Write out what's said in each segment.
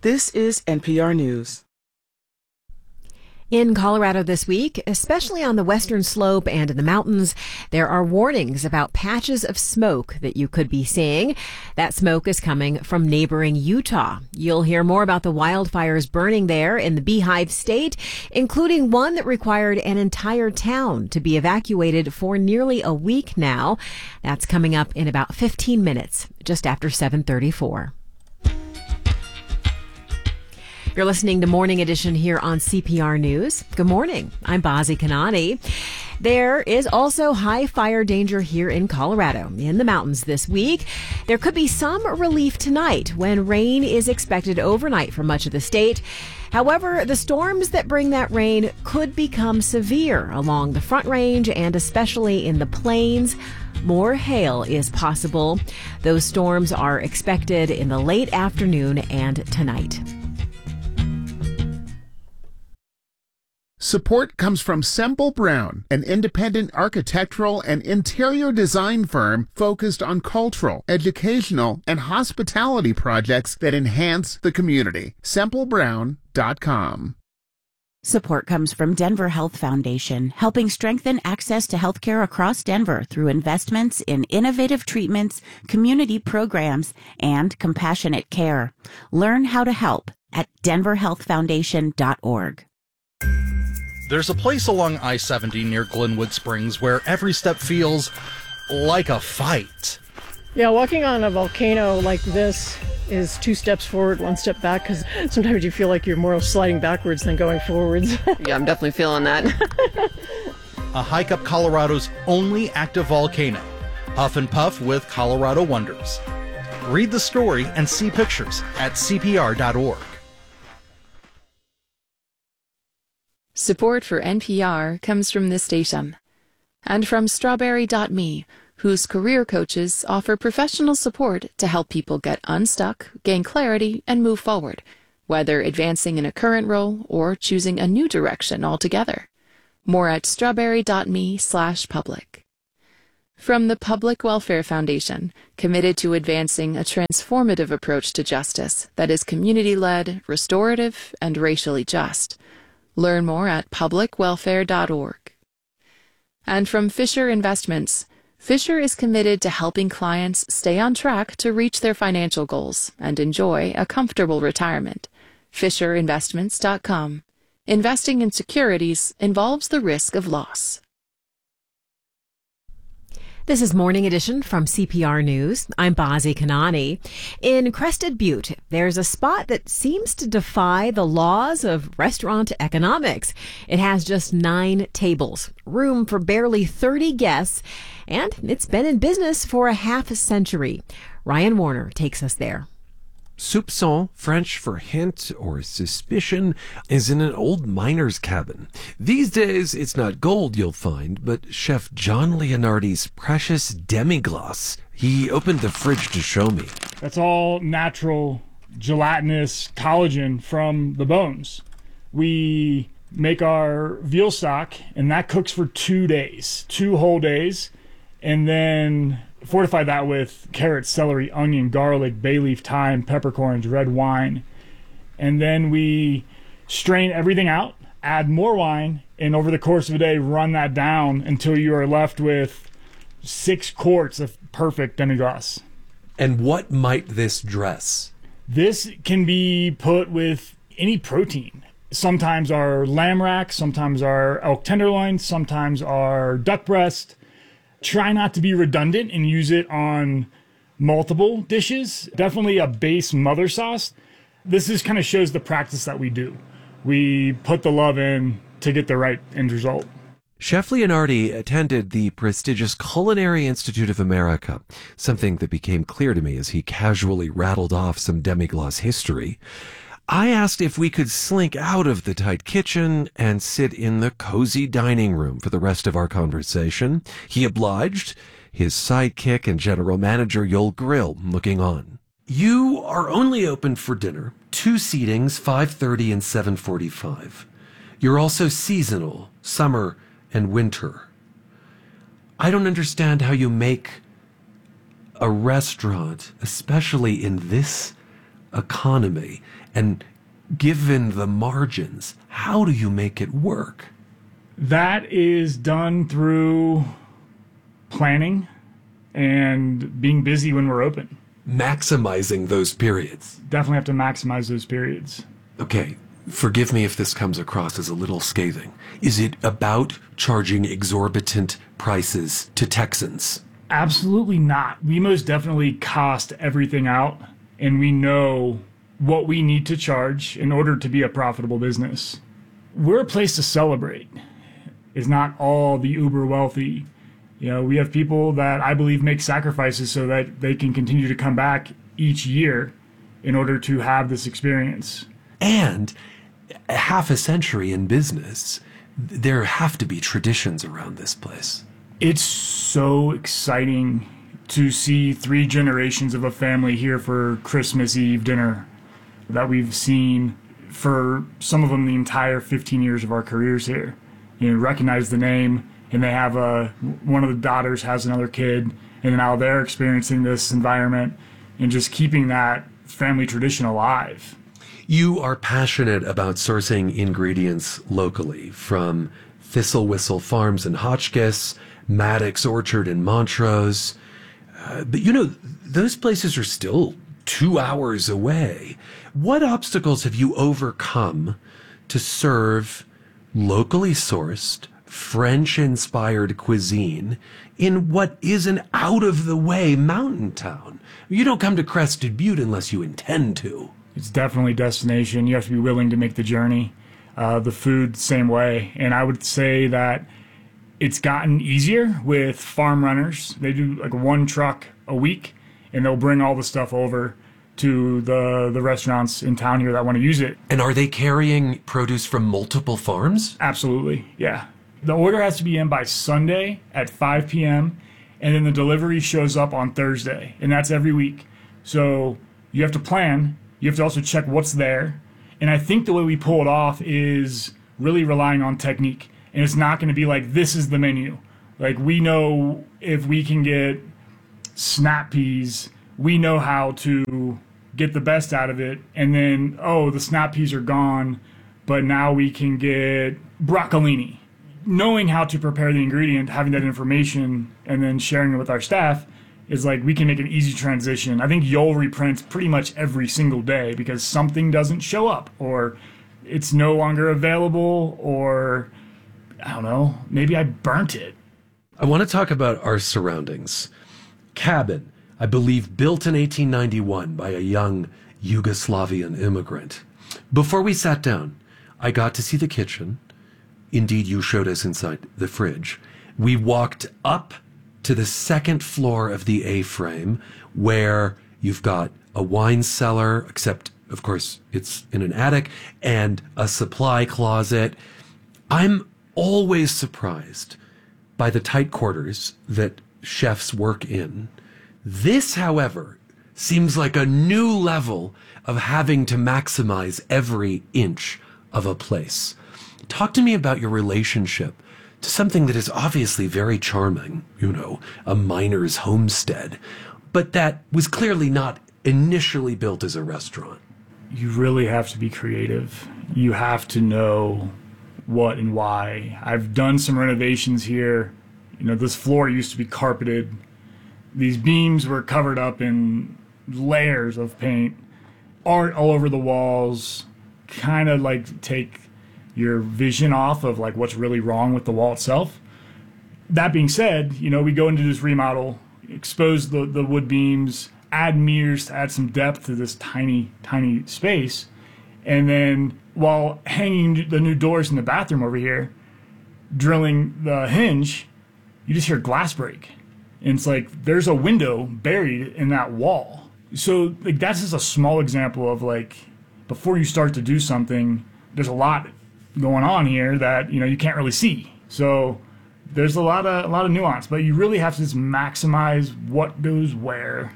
This is NPR News. In Colorado this week, especially on the western slope and in the mountains, there are warnings about patches of smoke that you could be seeing. That smoke is coming from neighboring Utah. You'll hear more about the wildfires burning there in the Beehive State, including one that required an entire town to be evacuated for nearly a week now. That's coming up in about 15 minutes, just after 7:34. You're listening to Morning Edition here on CPR News. Good morning. I'm Bazi Kanani. There is also high fire danger here in Colorado, in the mountains this week. There could be some relief tonight when rain is expected overnight for much of the state. However, the storms that bring that rain could become severe along the Front Range and especially in the plains. More hail is possible. Those storms are expected in the late afternoon and tonight. Support comes from Semple Brown, an independent architectural and interior design firm focused on cultural, educational, and hospitality projects that enhance the community. SempleBrown.com. Support comes from Denver Health Foundation, helping strengthen access to healthcare across Denver through investments in innovative treatments, community programs, and compassionate care. Learn how to help at denverhealthfoundation.org. There's a place along I-70 near Glenwood Springs where every step feels like a fight. Yeah, walking on a volcano like this is 2 steps forward, 1 step back, because sometimes you feel like you're more sliding backwards than going forwards. Yeah, I'm definitely feeling that. A hike up Colorado's only active volcano, Huff and Puff with Colorado Wonders. Read the story and see pictures at CPR.org. Support for NPR comes from this station and from Strawberry.me, whose career coaches offer professional support to help people get unstuck, gain clarity, and move forward, whether advancing in a current role or choosing a new direction altogether. More at strawberry.me/public. From the Public Welfare Foundation, committed to advancing a transformative approach to justice that is community-led, restorative, and racially just. Learn more at publicwelfare.org. And from Fisher Investments, Fisher is committed to helping clients stay on track to reach their financial goals and enjoy a comfortable retirement. FisherInvestments.com. Investing in securities involves the risk of loss. This is Morning Edition from CPR News. I'm Bazi Kanani. In Crested Butte, there's a spot that seems to defy the laws of restaurant economics. It has just 9 tables, room for barely 30 guests, and it's been in business for a half a century. Ryan Warner takes us there. Soupçon, French for hint or suspicion, is in an old miner's cabin. These days, it's not gold you'll find, but Chef John Leonardi's precious demi-glace. He opened the fridge to show me. That's all natural, gelatinous collagen from the bones. We make our veal stock, and that cooks for 2 days, 2 whole days, and then fortify that with carrots, celery, onion, garlic, bay leaf, thyme, peppercorns, red wine. And then we strain everything out, add more wine, and over the course of a day, run that down until you are left with 6 quarts of perfect demi-glace. And what might this dress? This can be put with any protein. Sometimes our lamb rack, sometimes our elk tenderloin, sometimes our duck breast. Try not to be redundant and use it on multiple dishes. Definitely a base mother sauce. This is kind of shows the practice that we do. We put the love in to get the right end result. Chef Leonardi attended the prestigious Culinary Institute of America, something that became clear to me as he casually rattled off some demi-glace history. I asked if we could slink out of the tight kitchen and sit in the cozy dining room for the rest of our conversation. He obliged, his sidekick and general manager Yoel Grill looking on. You are only open for dinner, 2 seatings, 5:30 and 7:45. You're also seasonal, summer and winter. I don't understand how you make a restaurant, especially in this economy? And given the margins, how do you make it work? That is done through planning and being busy when we're open. Maximizing those periods. Definitely have to maximize those periods. Okay, forgive me if this comes across as a little scathing. Is it about charging exorbitant prices to Texans? Absolutely not. We most definitely cost everything out, and we know what we need to charge in order to be a profitable business. We're a place to celebrate. It's not all the uber wealthy. You know, we have people that I believe make sacrifices so that they can continue to come back each year in order to have this experience. And half a century in business, there have to be traditions around this place. It's so exciting to see 3 generations of a family here for Christmas Eve dinner that we've seen for some of them the entire 15 years of our careers here. You know, recognize the name, and they have one of the daughters has another kid, and now they're experiencing this environment and just keeping that family tradition alive. You are passionate about sourcing ingredients locally from Thistle Whistle Farms in Hotchkiss, Maddox Orchard in Montrose. But you know, those places are still 2 hours away. What obstacles have you overcome to serve locally sourced, French-inspired cuisine in what is an out-of-the-way mountain town? You don't come to Crested Butte unless you intend to. It's definitely a destination. You have to be willing to make the journey. The food, same way. And I would say that it's gotten easier with farm runners. They do like 1 truck a week, and they'll bring all the stuff over to the restaurants in town here that want to use it. And are they carrying produce from multiple farms? Absolutely, yeah. The order has to be in by Sunday at 5 p.m., and then the delivery shows up on Thursday, and that's every week. So you have to plan. You have to also check what's there. And I think the way we pull it off is really relying on technique. And it's not going to be like, this is the menu. Like, we know if we can get snap peas, we know how to get the best out of it. And then, oh, the snap peas are gone, but now we can get broccolini. Knowing how to prepare the ingredient, having that information, and then sharing it with our staff is like, we can make an easy transition. I think Yoel reprints pretty much every single day because something doesn't show up, or it's no longer available, or I don't know, maybe I burnt it. I want to talk about our surroundings. Cabin, I believe built in 1891 by a young Yugoslavian immigrant. Before we sat down, I got to see the kitchen. Indeed, you showed us inside the fridge. We walked up to the 2nd floor of the A-frame, where you've got a wine cellar, except, of course, it's in an attic, and a supply closet. I'm always surprised by the tight quarters that chefs work in. This, however, seems like a new level of having to maximize every inch of a place. Talk to me about your relationship to something that is obviously very charming, you know, a miner's homestead, but that was clearly not initially built as a restaurant. You really have to be creative. You have to know what and why. I've done some renovations here. You know, this floor used to be carpeted. These beams were covered up in layers of paint, art all over the walls, kind of like take your vision off of like what's really wrong with the wall itself. That being said, you know, we go into this remodel, expose the wood beams, add mirrors to add some depth to this tiny space, and then while hanging the new doors in the bathroom over here, drilling the hinge, you just hear glass break. And it's like there's a window buried in that wall. So like that's just a small example of like, before you start to do something, there's a lot going on here that, you know, you can't really see. So there's a lot of nuance, but you really have to just maximize what goes where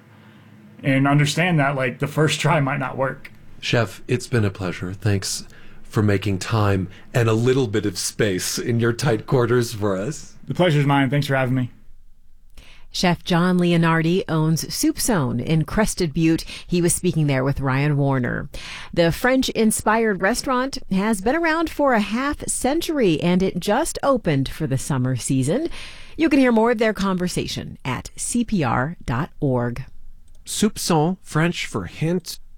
and understand that like the first try might not work. Chef, it's been a pleasure. Thanks for making time and a little bit of space in your tight quarters for us. The pleasure's mine. Thanks for having me. Chef John Leonardi owns Soupçon in Crested Butte. He was speaking there with Ryan Warner. The French-inspired restaurant has been around for a half century, and it just opened for the summer season. You can hear more of their conversation at cpr.org. Soupçon, French for hint,